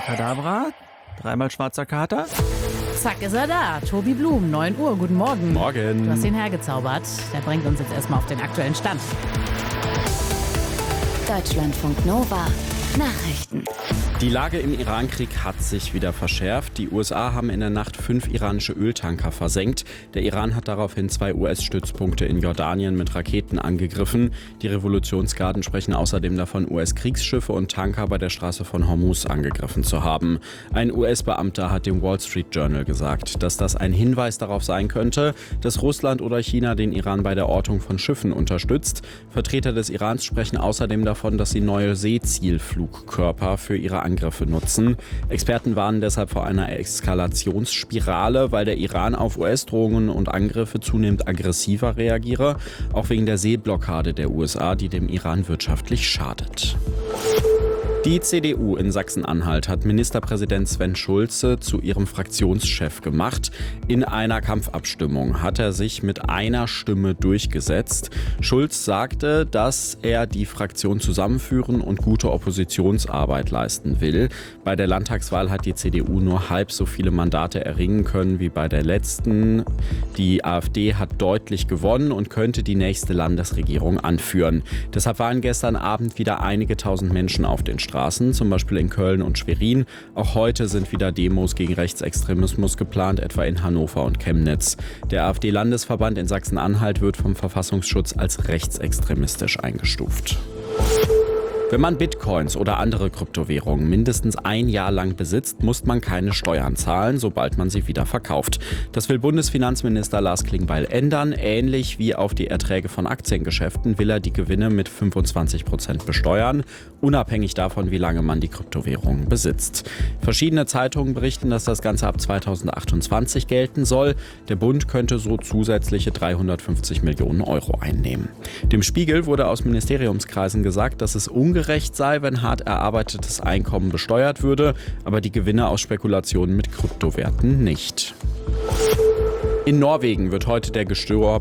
Abracadabra, dreimal schwarzer Kater. Zack ist er da. Tobi Blum, 9 Uhr. Guten Morgen. Morgen. Du hast ihn hergezaubert. Der bringt uns jetzt erstmal auf den aktuellen Stand. Deutschlandfunk Nova. Nachrichten. Die Lage im Iran-Krieg hat sich wieder verschärft. Die USA haben in der Nacht 5 iranische Öltanker versenkt. Der Iran hat daraufhin 2 US-Stützpunkte in Jordanien mit Raketen angegriffen. Die Revolutionsgarden sprechen außerdem davon, US-Kriegsschiffe und Tanker bei der Straße von Hormuz angegriffen zu haben. Ein US-Beamter hat dem Wall Street Journal gesagt, dass das ein Hinweis darauf sein könnte, dass Russland oder China den Iran bei der Ortung von Schiffen unterstützt. Vertreter des Irans sprechen außerdem davon, dass sie neue Seezielflugkörper für ihre Angriffe nutzen. Experten warnen deshalb vor einer Eskalationsspirale, weil der Iran auf US-Drohungen und Angriffe zunehmend aggressiver reagiere, auch wegen der Seeblockade der USA, die dem Iran wirtschaftlich schadet. Die CDU in Sachsen-Anhalt hat Ministerpräsident Sven Schulze zu ihrem Fraktionschef gemacht. In einer Kampfabstimmung hat er sich mit einer Stimme durchgesetzt. Schulz sagte, dass er die Fraktion zusammenführen und gute Oppositionsarbeit leisten will. Bei der Landtagswahl hat die CDU nur halb so viele Mandate erringen können wie bei der letzten. Die AfD hat deutlich gewonnen und könnte die nächste Landesregierung anführen. Deshalb waren gestern Abend wieder einige tausend Menschen auf den Straßen, zum Beispiel in Köln und Schwerin. Auch heute sind wieder Demos gegen Rechtsextremismus geplant, etwa in Hannover und Chemnitz. Der AfD-Landesverband in Sachsen-Anhalt wird vom Verfassungsschutz als rechtsextremistisch eingestuft. Wenn man Bitcoins oder andere Kryptowährungen mindestens ein Jahr lang besitzt, muss man keine Steuern zahlen, sobald man sie wieder verkauft. Das will Bundesfinanzminister Lars Klingbeil ändern. Ähnlich wie auf die Erträge von Aktiengeschäften will er die Gewinne mit 25% besteuern, unabhängig davon, wie lange man die Kryptowährungen besitzt. Verschiedene Zeitungen berichten, dass das Ganze ab 2028 gelten soll. Der Bund könnte so zusätzliche 350 Millionen Euro einnehmen. Dem Spiegel wurde aus Ministeriumskreisen gesagt, dass es ungerecht sei, wenn hart erarbeitetes Einkommen besteuert würde, aber die Gewinne aus Spekulationen mit Kryptowerten nicht. In Norwegen wird heute der